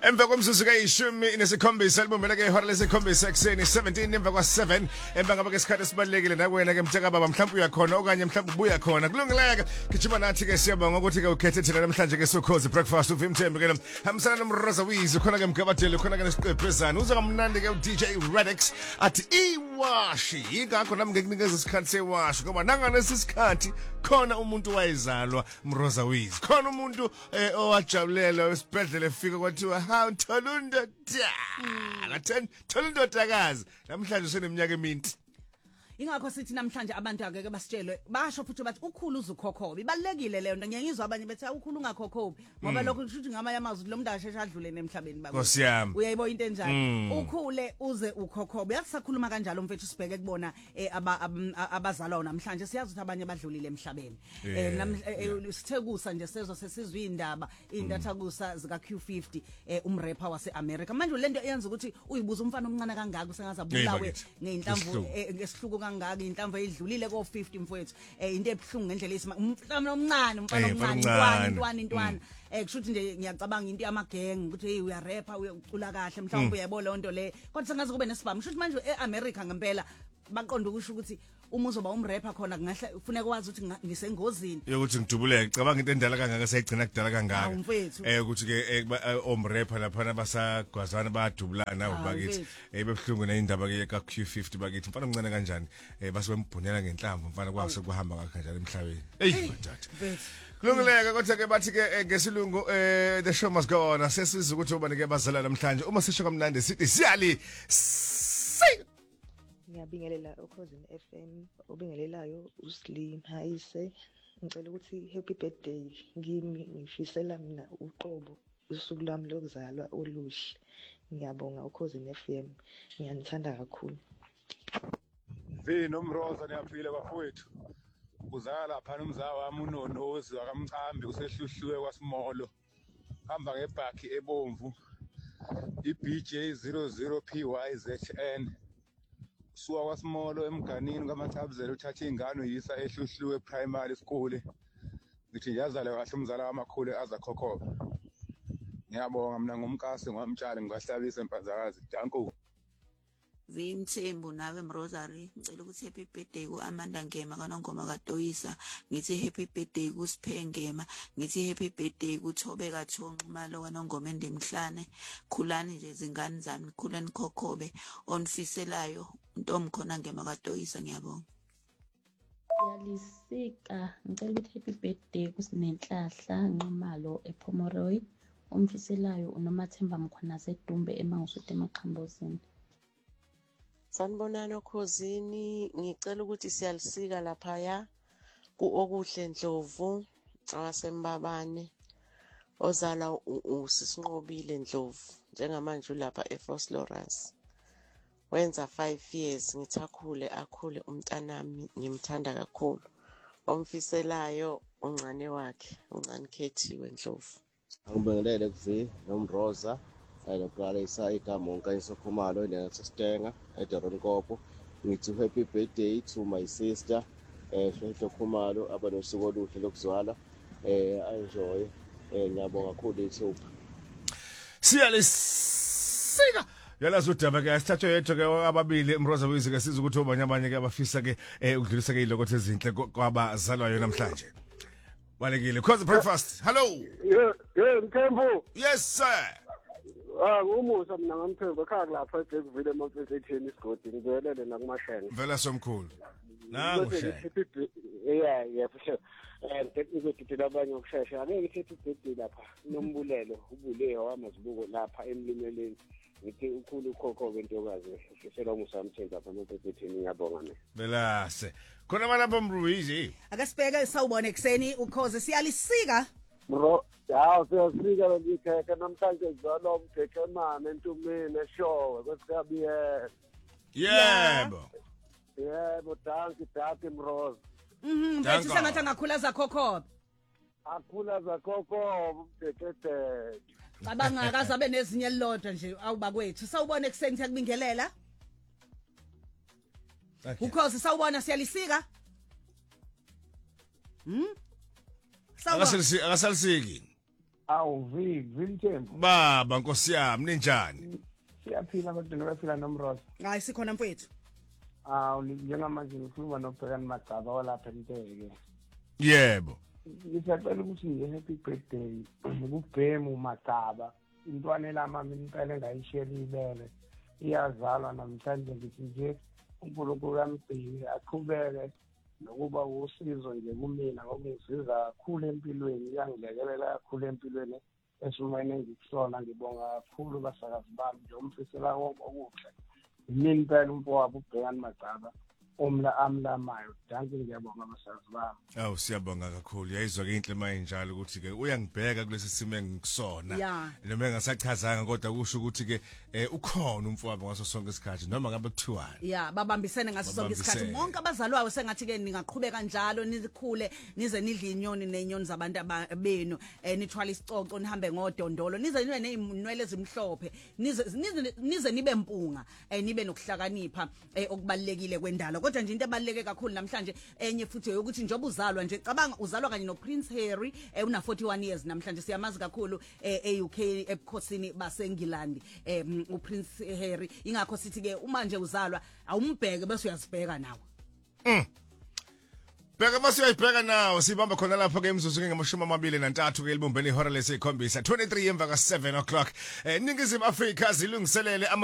Emva kwemzuzu kayishumi nesikhombisa libumbele ke ihora lesikhombisa ekseni 17 emva kwa7 emva ngaba ke isikhathi esibalekile nakwena ke mtshaka baba mhlawumbe uyakhona okanye mhlawumbe ubuya khona kulungileke gijima nathi ke siyabonga ukuthi ke ukhethe thina namhlanje ke sukhozi breakfast uvimthembe ke hambisana nomroza wizi khona ke mgabatele khona ke nesiqephezana uza kamnandi ke DJ Radix athi iwashi ingakho nami ngikunikeza isikhathi sewashi ngoba nanganesisikhathi khona umuntu wayezalwa mroza wizi khona umuntu owajabulela esibhedlela efika kwathiwa how Tolundo ngatheni Tolundo takazi namhlanje useneminyaka eminti ingakho sithi namhlanje abantu akeke basitshelwe basho futhi bathi ukhulu uzukhokhobe ibalekile leyo nto ngiyizwa abanye bethi ukhulu ungakhokhobi ngoba lokho kusho ngamanye amazwi lo muntu asheshe adlule nemhlabeni baba Nkosiyami uyayibona into enjani ukhule uze ukhokhobe yakusakhuluma kanjalo mfethu sibheke kubona abazalwa namhlanje siyazi ukuthi abanye badlulile emhlabeni sithekusa nje sezo sesizwe indaba intathakusa zika Q50 umrapper waseAmerica manje lento eyenza ukuthi uyibuza umfana omncane kangaka usengaza bulawe ngeinhlamvu ngesihluku kangaka inhlamvu edlulile ko 50 mfowethu into ebhlungu ngendlela isima umfana omncane intwana kushuthi nje ngiyacabanga into yamageng ukuthi hey uyarapper uyacula kahle mhlawumbe uyayibona lonto le kodwa sengaze kube nesibhamu kushuthi manje eAmerica ngempela baqonda ukusho ukuthi uma uzoba umrapper khona kungahle ufuneka wazi ukuthi ngisengozini yokuthi ngidubuleke cabanga into endala kangaka sayigcina kudala kangaka ukuthi ke omrapper lapha basagwazana bayadubulana ubakithi bebhlungu neindaba ke ka Q50 bakithi mfana omncane kanjani base bembhonyela ngenhlamvu mfana kwase kuhamba kanjalo emhlabeni hey bathatha kulungileke kodwa ke bathi ke ngesilungu the show must go on sesiza ukuthi ubani ke bazala namhlanje uma sisho kamnandi sithi siyali ngiyabingelela ukhosini FM obingelelayo uSlim Hayise ngicela ukuthi happy birthday ngifisela mina uqobo usuku lwami lokuzalwa oluhle ngiyabonga ukhosini FM ngiyanithanda kakhulu nomroza niyaphila bafowethu uzala lapha nomzawa wami unonozi wakamcambi usehluhluwe kwaSimolo hamba ngebhakhi ebomvu iBJ 00PYZN suwa kwaSimolo emganini kaMacabuzela uthatha ingane uyisa ehluhluwe primary school ngithi yazale kahle umzala wamakhulu azakhokhoba ngiyabonga mina ngumkasi ngwamtshali ngibahlabisa empanzakazi danko Vimthembu nawe Mrosary ngicela ukuthi happy birthday kuAmanda Ngema kaNongoma kaToyisa ngithi happy birthday kuSiphengema ngithi happy birthday kuThobeka Thonxumalo kaNongoma endimhlane khulani nje zingane zami khulani khokhobe onfiselayo Ntombi khona Ngema kaToyisa ngiyabonga Yalisika ngicela ukuthi happy birthday kuSinenhlahla Nxumalo ePomoroy umfiselayo uNomathemba Mkhwanazi eDumbe eMangosuthu eMaqhambozini Sanibonani okhosini ngicela ukuthi siyalisika lapha kuOkuhle Ndlovu awasembabane ozala usisinqobile Ndlovu njengamanje ulapha eForce Lawrence wenza 5 years ngithakhule akhule umntanami ngimthanda kakhulu omfiselayo uncane wakhe uncane Khethiwe Ndlovu angibingelele kuvi nomroza ayilokala igama onke isokhumalo engasestenger eDoronkopo ngithi happy birthday to my sister Shwehlo Khumalo abanosuku oluhle lokuzalwa enjoy ngiyabonga kakhulu ithuba siyalisika yalazo udaba ke sithathe yethu ke ababili umroza wizi ke siza ukuthi abanye ke abafisa ke ukudlulisa ke ilokho ezinhle kwabazalwayo namhlanje balekile cause breakfast hello Mthembu yes sir ngumusa mina ngamthemba ekhaya lapha eBekville eMamfezetheni isigodi ngibelele nakumashenge vela somkhulu nangu yeah for sure ngikudidela abanye ukushesha ake ngithi birthday lapha nombulelo ubule wamazibuko lapha emlimeleni ngithi ukhulu ukhokho bentokazi sisela umusamthemba lapha eMamfezetheni ngiyabonga mina belase khona abana bomruizi akasibheke sawubona ekseni ukhoze siyalisika bro siyasika ngikheke namhlanje zalo umthekemane entumini eshowe kwesikabiye yebo danki mrose mfethu sengathi angakhula zakhokhobe akhula zakhokhobe umthekede cabanga akazabe nezinye elilodwa nje awuba kwethu sawubona ekseni siyakubingelela ukhoze sawubona siyalisika akasalisiki Vimthembu. Baba Nkosi yami ninjani? Siyaphila kodwa nokuphila nomroza. Hayi sikhona mfethu. Njengamanje ngikhuluma noBhekani Magaba walapha eNteke. Yebo. Ngisacela ukuthi happy birthday kubhemu Magaba. Intwana elama impela engayishela ibele. Iyazalwa namhlanje ngithi nje uNkulunkulu kaMbheki aqhubeke nokuba usizo nje kumina ngokungisiza kakhulu empilweni yangilekelela kakhulu empilweni esimweni engikusona ngibonga kakhulu basakazi bami nje umfisela wonke okuhle yini impela umfowabo uBhekani Magaba amlamayo danke ngiyabonga basakazi bami. Awu siyabonga kakhulu yayizwa ke inhle mayinjalo ukuthi ke uyangibheka kulesi simo engikusona noma engasachazanga kodwa kusho ukuthi ke ukhona umfowabo ngaso sonke isikhathi noma ngabe kuthiwani. Babambisene ngaso sonke isikhathi bonke abazalwayo sengathi ke ningaqhubeka njalo nizikhule nize nidle inyoni nenyoni zabantu benu nithwala isicoco nihambe ngodondolo nize nibe nezinwele ezimhlophe nize nibe mpunga nibe nokuhlakanipha okubalekile kwendalo. Kodwa nje into ebaleke kakhulu namhlanje enye futhi ukuthi njoba uzalwa nje cabanga uzalwa kanye no Prince Harry una 41 years namhlanje siyamazi kakhulu eUK ebukhosini baseNgilandi uPrince Harry ingakho sithi ke uma nje uzalwa awumbheke bese uyazibheka nawe. Bheka mase uyayibheka nawe sibamba khona lapha ke imzuzu ngemashumi 23 ke libumbeni ihora lesikhombisa 23 emva ka 7 o'clock. Ningizimu Afrika zilungiselele